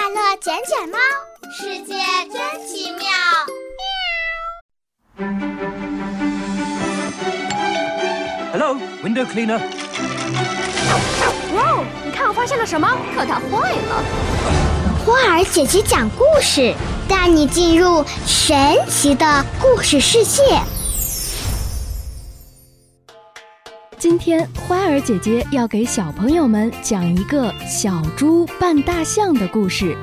乐捡捡猫，世界真奇妙。 Hello, window cleaner. 哇哦，你看我发现了什么？可它坏了。 花儿姐姐讲故事，带你进入神奇的故事世界。 今天花儿姐姐要给小朋友们讲一个小猪扮大象的故事。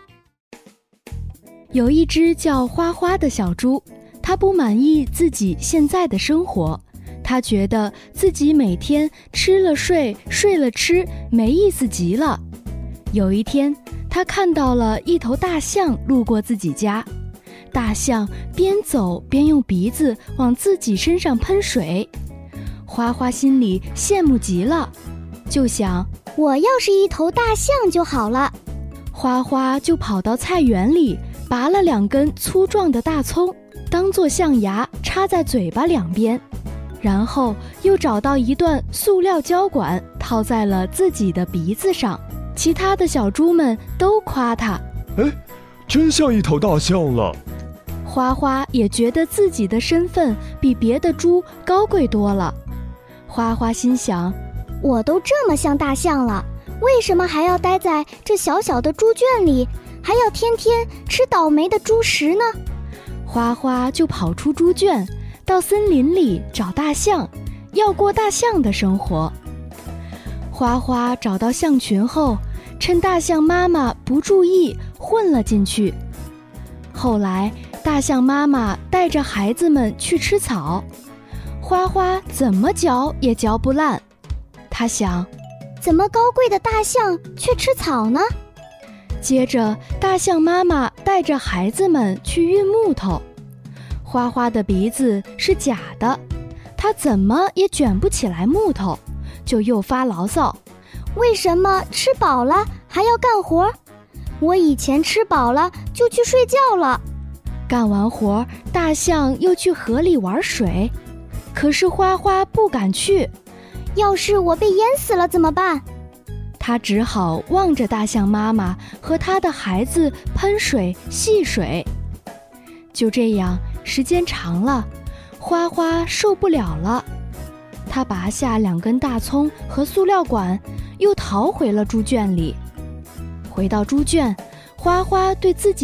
有一只叫花花的小猪，它不满意自己现在的生活，它觉得自己每天吃了睡，睡了吃，没意思极了。有一天，它看到了一头大象路过自己家，大象边走边用鼻子往自己身上喷水。花花心里羡慕极了，就想我要是一头大象就好了。 花花就跑到菜园里，拔了2根粗壮的大葱，当作象牙插在嘴巴两边，然后又找到一段塑料胶管套在了自己的鼻子上。其他的小猪们都夸他， 真像一头大象了。 花花也觉得自己的身份比别的猪高贵多了。花花心想， 我都这么像大象了，为什么还要待在这小小的猪圈里，还要天天吃倒霉的猪食呢？ 花花就跑出猪圈，到森林里找大象，要过大象的生活。花花找到象群后，趁大象妈妈不注意混了进去。后来大象妈妈带着孩子们去吃草，花花怎么嚼也嚼不烂。他想， 怎么高贵的大象却吃草呢？ 接着大象妈妈带着孩子们去运木头，花花的鼻子是假的，它怎么也卷不起来木头，就又发牢骚， 为什么吃饱了还要干活？我以前吃饱了就去睡觉了。 干完活，大象又去河里玩水，可是花花不敢去。 要是我被淹死了怎么办？ 他只好望着大象妈妈和他的孩子喷水戏水。就这样，时间长了，花花受不了了，他拔下2根大葱和塑料管，又逃回了猪圈里。回到猪圈，花花对自己